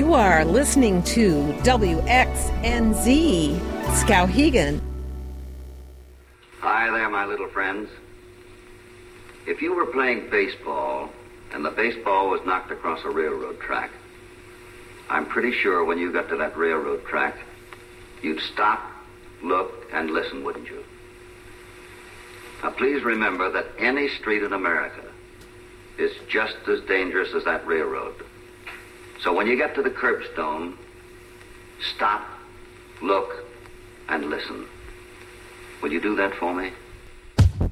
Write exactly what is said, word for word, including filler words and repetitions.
You are listening to W X N Z, Skowhegan. Hi there, my little friends. If you were playing baseball and the baseball was knocked across a railroad track, I'm pretty sure when you got to that railroad track, you'd stop, look, and listen, wouldn't you? Now, please remember that any street in America is just as dangerous as that railroad. So when you get to the curbstone, stop, look, and listen. Will you do that for me?